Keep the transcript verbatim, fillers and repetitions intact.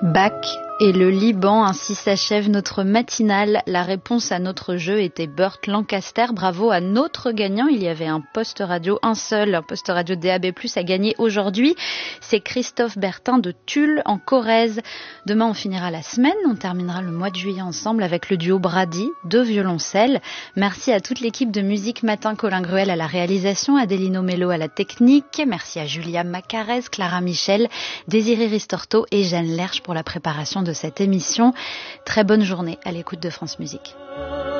Bach et le Liban, ainsi s'achève notre matinale. La réponse à notre jeu était Burt Lancaster. Bravo à notre gagnant. Il y avait un poste radio, un seul, un poste radio D A B plus, à gagner aujourd'hui. C'est Christophe Bertin de Tulle en Corrèze. Demain, on finira la semaine. On terminera le mois de juillet ensemble avec le duo Brady, deux violoncelles. Merci à toute l'équipe de Musique Matin, Colin Gruel à la réalisation, Adélino Mello à la technique. Merci à Julia Macarez, Clara Michel, Désiré Ristorto et Jeanne Lerche pour la préparation de cette émission. Très bonne journée à l'écoute de France Musique.